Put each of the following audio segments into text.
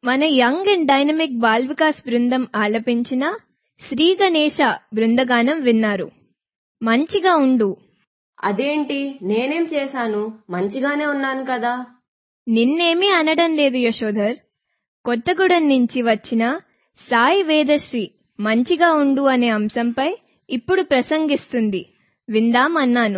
మన young and dynamic ball Vikas బృందం ఆలపించిన శ్రీ గణేశ బృందగానం విన్నారు. మంచిగా ఉండు. అదేంటి, నేనేం చేశాను? మంచిగానే ఉన్నాను కదా. నిన్నేమీ అనడం లేదు యశోధర్. కొత్తగూడెం నుంచి వచ్చిన సాయి వేదశ్రీ మంచిగా ఉండు అనే అంశంపై ఇప్పుడు ప్రసంగిస్తుంది, విందాం అన్నాను.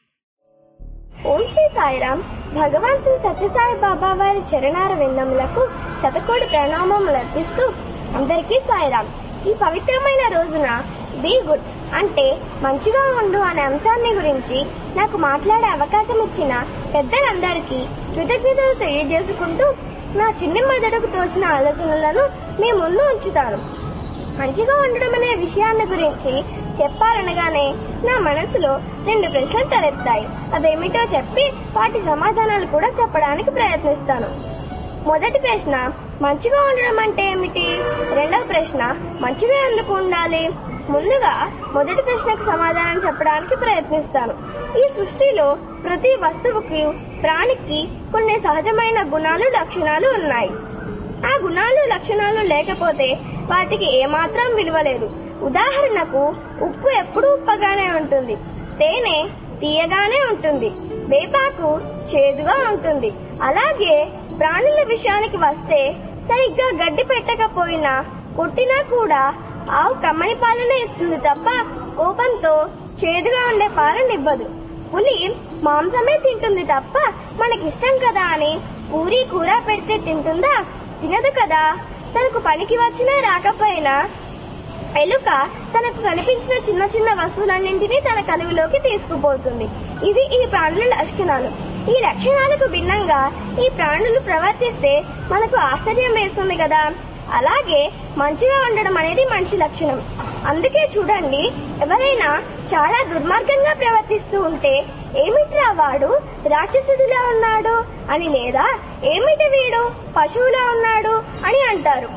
ఓం శ్రీ సాయిరాం. భగవాన్ శ్రీ సత్యసాయి బాబా వారి చరణార విన్నములకు శతకోటి ప్రణామములు అర్పిస్తూ అందరికీ సాయిరాం. ఈ పవిత్రమైన రోజున బీ గుడ్ అంటే మంచిగా ఉండు అనే అంశాన్ని గురించి నాకు మాట్లాడే అవకాశం ఇచ్చిన పెద్దలందరికీ కృతజ్ఞతలు తెలియజేసుకుంటూ నా చిన్ని మెదడుకు తోచిన ఆలోచనలను మీ ముందు ఉంచుతాను. మంచిగా ఉండడం అనే విషయాన్ని గురించి చెప్పాలనగానే నా మనసులో 2 ప్రశ్నలు తలెత్తాయి. అవేమిటో చెప్పి వాటి సమాధానాలు కూడా చెప్పడానికి ప్రయత్నిస్తాను. మొదటి ప్రశ్న, మంచిగా ఉండడం అంటే ఏమిటి? రెండవ ప్రశ్న, మంచిగా ఎందుకు ఉండాలి? ముందుగా మొదటి ప్రశ్నకు సమాధానం చెప్పడానికి ప్రయత్నిస్తాను. ఈ సృష్టిలో ప్రతి వస్తువుకి, ప్రాణికి కొన్ని సహజమైన గుణాలు, లక్షణాలు ఉన్నాయి. ఆ గుణాలు, లక్షణాలు లేకపోతే వాటికి ఏమాత్రం విలువ లేదు. ఉదాహరణకు, ఉప్పు ఎప్పుడూ ఉప్పగానే ఉంటుంది, తేనె తీయగానే ఉంటుంది, వేపాకు చేదుగా ఉంటుంది. అలాగే ప్రాణుల విషయానికి వస్తే సరిగ్గా గడ్డి పెట్టకపోయినా, కొట్టినా కూడా ఆవు కమ్మని పాలనే ఇస్తుంది తప్ప కోపంతో చేదుగా ఉండే పాలనివ్వదు. పులి మాంసమే తింటుంది తప్ప మనకిష్టం కదా అని పూరి కూర పెడితే తింటుందా? తినదు కదా. తనకు పనికి వచ్చినా రాకపోయినా ఎలుక తనకు కనిపించిన చిన్న చిన్న వస్తువులన్నింటినీ తన కలుగులోకి తీసుకుపోతుంది. ఇది ఈ ప్రాణుల లక్షణాలు. ఈ లక్షణాలకు భిన్నంగా ఈ ప్రాణులు ప్రవర్తిస్తే మనకు ఆశ్చర్యం వేస్తుంది కదా. అలాగే మంచిగా ఉండడం అనేది మనిషి లక్షణం. అందుకే చూడండి, ఎవరైనా చాలా దుర్మార్గంగా ప్రవర్తిస్తూ ఉంటే ఏమిట్రా వాడు రాక్షసుడిలా ఉన్నాడు అని, లేదా ఏమిటి వీడు పశువులా ఉన్నాడు అని అంటారు.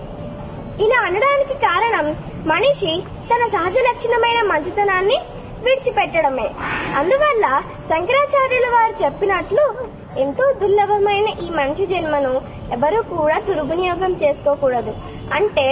ఇలా అనడానికి కారణం మనిషి తన సహజ లక్షణమైన మంచితనాన్ని విడిచిపెట్టడమే. అందువల్ల శంకరాచార్యుల వారు చెప్పినట్లు, ఎంతో దుర్లభమైన ఈ మనిషి జన్మను ఎవరూ కూడా దుర్వినియోగం చేసుకోకూడదు. అంటే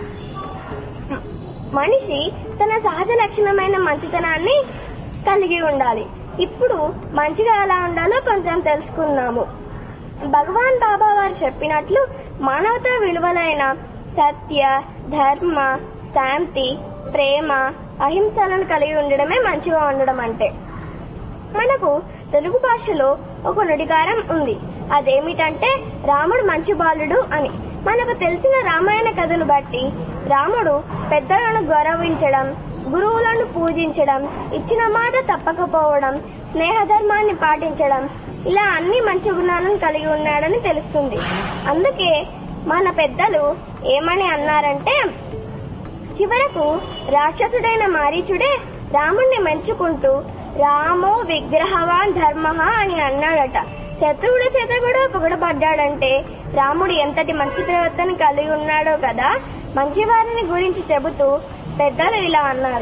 మనిషి తన సహజ లక్షణమైన మంచితనాన్ని కలిగి ఉండాలి. ఇప్పుడు మంచిగా ఎలా ఉండాలో కొంచెం తెలుసుకుందాము. భగవాన్ బాబా వారు చెప్పినట్లు మానవతా విలువలైన సత్య, ధర్మ, శాంతి, ప్రేమ, అహింసలను కలిగి ఉండడమే మంచిగా ఉండడం అంటే. మనకు తెలుగు భాషలో ఒక నుడికారం ఉంది. అదేమిటంటే రాముడు మంచి బాలుడు అని. మనకు తెలిసిన రామాయణ కథను బట్టి రాముడు పెద్దలను గౌరవించడం, గురువులను పూజించడం, ఇచ్చిన మాట తప్పకపోవడం, స్నేహధర్మాన్ని పాటించడం, ఇలా అన్ని మంచి గుణాలను కలిగి ఉన్నాడని తెలుస్తుంది. అందుకే మన పెద్దలు ఏమని అన్నారంటే, చివరకు రాక్షసుడైన మారీచుడే రాముణ్ణి మెచ్చుకుంటూ రామో విగ్రహవాన్ ధర్మ అని అన్నాడట. శత్రువుల చేత కూడా పొగడబడ్డాడంటే రాముడు ఎంతటి మంచి ప్రవర్తన కలిగి ఉన్నాడో కదా. మంచివారిని గురించి చెబుతూ పెద్దలు ఇలా అన్నారు.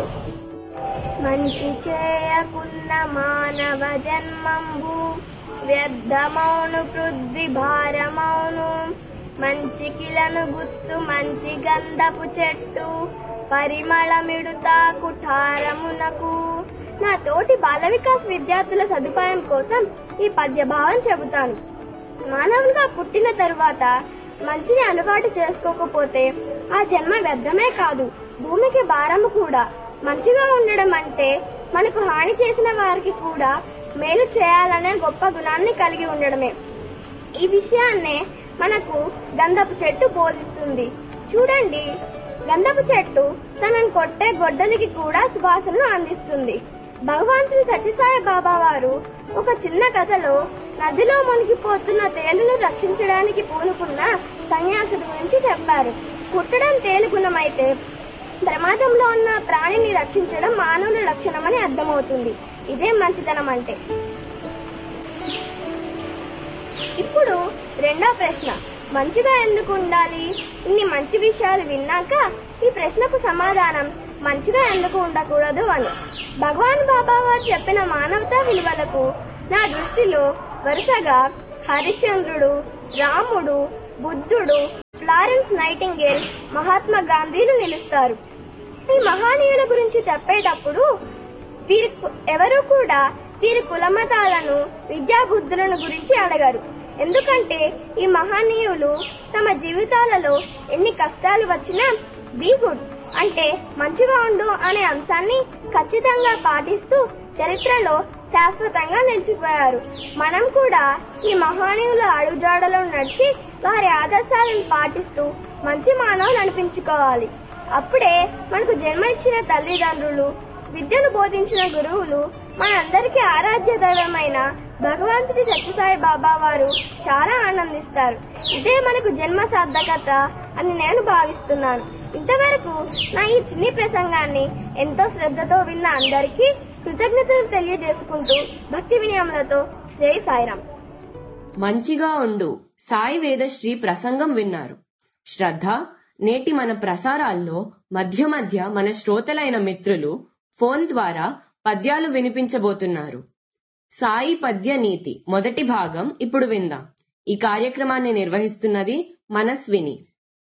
మంచి చేయకున్న మానవ జన్మంబు వ్యర్థమౌను పృథ్వీ భారమౌను, మంచి కిలను గుత్తు మంచి గంధపు చెట్టు పరిమళమిడుతా కుఠారమునకు. నా తోటి బాల వికాస్ విద్యార్థుల సదుపాయం కోసం ఈ పద్యభావం చెబుతాను. మానవులుగా పుట్టిన తరువాత మంచిని అలవాటు చేసుకోకపోతే ఆ జన్మ వ్యర్థమే కాదు, భూమికి భారము కూడా. మంచిగా ఉండడం అంటే మనకు హాని చేసిన వారికి కూడా మేలు చేయాలనే గొప్ప గుణాన్ని కలిగి ఉండడమే. ఈ విషయాన్నే మనకు గంధపు చెట్టు బోధిస్తుంది. చూడండి, గంధపు చెట్టు తనను కొట్టే గొడ్డలికి కూడా సువాసనను అందిస్తుంది. భగవాన్ శ్రీ సత్యసాయి బాబా వారు ఒక చిన్న కథలో నదిలో మునిగిపోతున్న తేలును రక్షించడానికి పూనుకున్న సన్యాసుడి గురించి చెప్పారు. కుట్టడం తేలు గుణమైతే ప్రమాదంలో ఉన్న ప్రాణిని రక్షించడం మానవుల లక్షణమని అర్థమవుతుంది. ఇదే మంచితనం అంటే. ఇప్పుడు రెండో ప్రశ్న, మంచిగా ఎందుకు ఉండాలి? ఇన్ని మంచి విషయాలు విన్నాక ఈ ప్రశ్నకు సమాధానం మంచిగా ఎందుకు ఉండకూడదు అని. భగవాన్ బాబా వారు చెప్పిన మానవతా విలువలకు నా దృష్టిలో వరుసగా హరిశ్చంద్రుడు, రాముడు, బుద్ధుడు, ఫ్లారెన్స్ నైటింగేల్, మహాత్మా గాంధీలు నిలుస్తారు. ఈ మహానీయుల గురించి చెప్పేటప్పుడు ఎవరు కూడా వీరి కులమతాలను, విద్యాబుద్ధులను గురించి అడగరు. ఎందుకంటే ఈ మహనీయులు తమ జీవితాలలో ఎన్ని కష్టాలు వచ్చినా బీ గుడ్ అంటే మంచిగా ఉండు అనే అంశాన్ని ఖచ్చితంగా పాటిస్తూ చరిత్రలో శాశ్వతంగా నిలిచిపోయారు. మనం కూడా ఈ మహనీయుల అడుగుజాడలో నడిచి వారి ఆదర్శాలను పాటిస్తూ మంచి మానవులు అనిపించుకోవాలి. అప్పుడే మనకు జన్మనిచ్చిన తల్లిదండ్రులు, విద్యను బోధించిన గురువులు, మనందరికీ ఆరాధ్య దైవమైన భగవంతుడి సత్యసాయి బాబా వారు చాలా ఆనందిస్తారు. ఇదే మనకు జన్మ సార్థకత అని నేను భావిస్తున్నాను. ఇంతవరకు నా ఈ చిన్ని ప్రసంగాన్ని ఎంతో శ్రద్ధతో విన్న అందరికీ కృతజ్ఞతలు తెలియజేసుకుంటూ భక్తి వినయములతో జై సాయిరాం. మంచిగా ఉండు సాయి వేదశ్రీ ప్రసంగం విన్నారు. శ్రద్ధ, నేటి మన ప్రసారాల్లో మధ్య మధ్య మన శ్రోతలైన మిత్రులు ఫోన్ ద్వారా పద్యాలు వినిపించబోతున్నారు. సాయి పద్య నీతి మొదటి భాగం ఇప్పుడు విందాం. ఈ కార్యక్రమాన్ని నిర్వహిస్తున్నది మనస్విని.